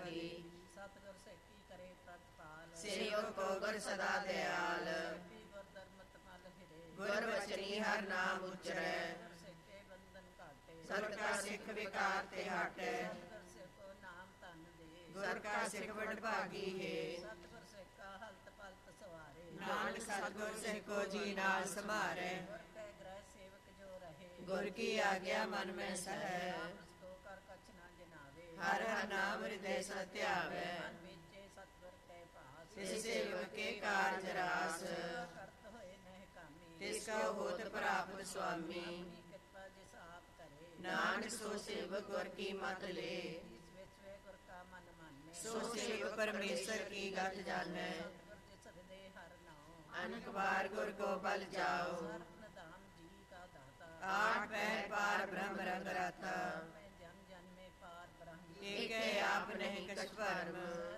ਭਾਗੀ। ਸਤਿਗੁਰ ਸੇਤੀ ਕਰੇ ਪ੍ਰਤਪਾਲ, ਸੇਵਕ ਕੋ ਗੁਰ ਸਦਾ ਦਿਆਲ। ਸੇਤੀ ਗੁਰ ਦਰਮਤ ਮਲ ਫਿਰੇ, ਗੁਰ ਬਚਨੀ ਹਰ ਨਾਮ ਉਚਰੈ। ਗੁਰ ਸੇਤੇ ਬੰਧਨ ਘਾਟੇ, ਗੁਰ ਕਾ ਸਿੱਖ ਵਿਕਾਰ ਤੇ ਹਟੈ। ਸਤਿਗੁਰ ਸੇਕੋ ਨਾਮ ਧਨ ਦੇ, ਗੁਰ ਕਾ ਸਿੱਖ ਵਡ ਭਾਗੀ ਹੈ। ਸਤਿਗੁਰ ਸੇਕਾ ਹਲਤ ਪਲਤ ਸਵਾਰੇ, ਨਾਨਕ ਸਤਿਗੁਰ ਸਿੱਖੋ ਜੀ ਨਾਲ ਸਮਾਰੈ। ਗੁਰ ਕੈ ਗ੍ਰਹਿ ਸੇਵਕ ਜੋ ਰਹੇ, ਗੁਰ ਕੀ ਆਗਿਆ ਮਨ ਮੈਂ ਸਹੈ। ਨਾਮ ਸਤੋ ਕਰ ਕਛ ਨਾ ਜਨਾਵੇ, ਹਰ ਹਰ ਨਾਮ ਹਿਰਦੈ ਸਤਿ ਧਿਆਵੈ। ਮਨ ਵਿਚੇ ਸਤਿਗੁਰ ਕੈ ਭਾਸ, ਤਿਸ ਸੇਵਕ ਕੇ ਕਾਰਜ ਰਾਸ। ਕਰਤ ਹੋਏ ਨਹਿ ਕਾਮੀ, ਤਿਸ ਕਾ ਹੋਤ ਪ੍ਰਾਪਤ ਸੁਆਮੀ। ਆਪਣੀ ਕਿਰਪਾ ਜਿਸ ਆਪ ਕਰੇ, ਨਾਨਕ ਸੋ ਸੇਵਕ ਗੁਰ ਕੀ ਮਤ ਲੇ। ਇਸ ਵਿੱਚ ਵੇ ਗੁਰ ਕਾ ਮਨ ਮਾਨੇ, ਸੋ ਸੇਵਕ ਪਰਮੇਸ਼ਰ ਕੀ ਗਤ ਜਾਣੈ। ਸਤਿਗੁਰ ਜਿਸ ਹਿਰਦੇ ਹਰ ਨਾਉ, ਅਨਕ ਵਾਰ ਗੁਰ ਕੋ ਬਲ ਜਾਓ। ਸਰਬ ਧਾਮ ਜੀ ਕਾ ਦਾਤਾ, ਆਠ ਪਹਿਰ ਪਾਰ ਬ੍ਰਹਮ ਰੰਗ ਰਾਤਾ। ਮੈਂ ਜਨ ਜਨ ਮੇ ਪਾਰ ਬ੍ਰਹਮ, ਏਕੈ ਆਪ ਨਹੀਂ ਕਛ ਭਰਮ।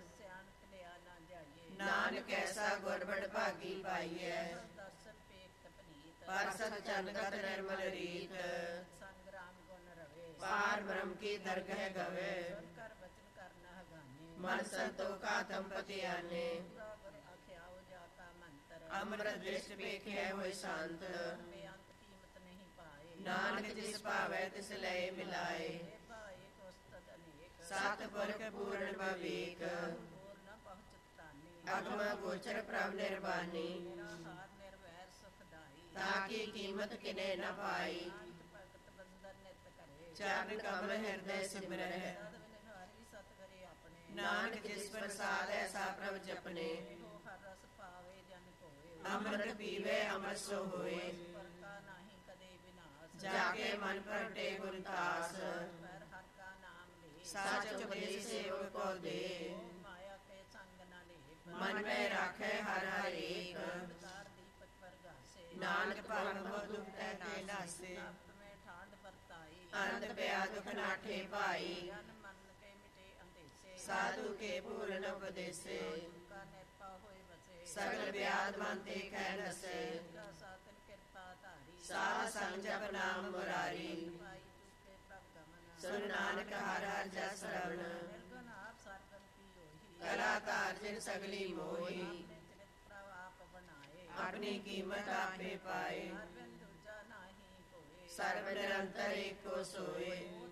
ਸਿਆਣਪ ਲਿਆ ਨਾ ਜਾਈਏ, ਨਾਨਕ ਐਸਾ ਗੁਰ ਬੜ ਭਾਗੀ ਪਾਈਐ। ਦਰਸ਼ਨ ਪੇਖ ਤਪਨੀਤ, ਪਰ ਸਤ ਚੰਗਤ ਨਿਰਮਲ ਰੀਤ। ਸੰਗਰਾਮ ਗੁਣ ਰਵੇ, ਪਾਰ ਬ੍ਰਹਮ ਕੀ ਦਰਗਹਿ ਗਵੇ। ਸੁਰ ਕਰ ਬਚਨ ਕਰਨਾ ਗਾਨੇ, ਮਨ ਸੰਤੋਖਾ ਤੰਪਤਿ ਆਨੇ। ਪੂਰਾ ਗੁਰ ਆਖਿਆਉ ਜਾ ਕਾ ਮੰਤਰ, ਅੰਮ੍ਰਿਤ ਦ੍ਰਿਸ਼ਟ ਵੇਖਿਆ ਹੋਇ ਸੰਤ। ਬੇਅੰਤ ਕੀਮਤ ਨਹੀਂ ਪਾਏ, ਨਾਨਕ ਜਿਸ ਭਾਵੈ ਤਿਸ ਲਏ ਮਿਲਾਏ। ਇਹ ਭਾਏ ਕੋਸਤਤ ਅਨੇਕ, ਸਤ ਪੁਰਖ ਪੂਰਨ ਭਵੇਕ। ਹੋਰ ਨ ਪਹੁੰਚਤ ਤਾਨੀ, ਅਗਮ ਗੋਚਰ ਪ੍ਰਭ ਨਿਰਵਾਨੀ। ਮੇਰਾ ਹਾਰ ਨਿਰਵੈਰ ਸੁਖਦਾਈ, ਤਾਕੀ ਕੀਮਤ ਕਿਨੇ ਨ ਪਾਈ। ਨਾਨਕ ਭਗਤ ਬੰਦਨ ਨਿਤ ਕਰੇ, ਚਰਨ ਕਮਲ ਹਿਰਦੈ ਸਿਮਰਹਿ। ਸਦ ਵਿਨਹਾਰੀ ਸਤਿਗੁਰੇ ਆਪਣੇ, ਨਾਨਕ ਜਿਸ ਪ੍ਰਸਾਦ ਐਸਾ ਪ੍ਰਭ ਜਪਨੇ। ਇਹੋ ਹਰ ਰਸ ਪਾਵੇ ਜਨ ਕੋਏ, ਅੰਮ੍ਰਿਤ ਪੀਵੇ ਅੰਮ੍ਰਿਤ ਸੋ ਹੋਏ। ਪਰ ਕਾ ਨਾਹੀ ਕਦੇ ਵਿਨਾਸ਼, ਜਾ ਕੇ ਮਨ ਪ੍ਰਗਟੇ ਗੁਰ ਦਾਸ। ਪਰ ਹਰ ਕਾ ਨਾਮ ਲੇ, ਸਾਚ ਉਪਦੇਸ਼ ਸੇਵਕ ਕੋ ਦੇ। ਮਾਇਆ ਕੇ ਸੰਗ ਨਾ ਲੇਪ, ਮਨ ਮੈਂ ਰਾਖੈ ਹਰ ਹਰੇਕ। ਅੰਧਕਾਰ ਦੀਪਕ ਪ੍ਰਗਾਸੇ, ਨਾਨਕ ਭਰਮ ਬਹੁ ਦੁਖ ਤੈ ਤੇ ਨਾਸੇ। ਤਪ ਮੈਂ ਠਾਂਡ ਵਰਤਾਈ, ਅੰਤ ਪਿਆ ਦੁਖ ਨਾਠੇ ਭਾਈ। ਜਨ ਮਨ ਕੇ ਮਿਟੇ ਅੰਧੇਸੇ, ਸਾਧੂ ਕੇ ਪੂਰਨ ਉਪਦੇਸੇ। ਕਾ ਨਿਰਪਾ ਹੋਏ ਵਸੇ, ਸਗਲ ਵਿਆਦ ਮਨ ਤੇ ਖੈ ਨਸੈ। ਕਾ ਸਾਤਨ ਕਿਰਪਾ ਧਾਰੀ, ਸਾਧ ਸੰਗ ਜਪ ਨਾਮ ਮੁਰਾਰੀ। ਭਾਈ ਚੁਕੇ ਪ੍ਰਭ ਗਮਨ, ਸੁਨ ਨਾਨਕ ਹਰ ਹਰ ਜਸ ਸਰਵਣ। ਨਿਰਗੁਣ ਆਪ ਸਰਗਨ ਕੀ ਹੋਈ, ਕਲਾ ਧਾਰ ਜਿਨ ਸਗਲੀ ਮੋਹੀ। ਆਪਣੇ ਚਰਿਤ ਪ੍ਰਭ ਆਪ ਬਣਾਏ, ਆਪਣੀ ਕੀਮਤ ਆਪੇ ਪਾਏ। ਹਰ ਬਿਨ ਦੂਜਾ ਨਾਹੀ ਕੋਏ, ਸਰਬ ਨਿਰੰਤਰ ਏਕੋ ਸੋਏ।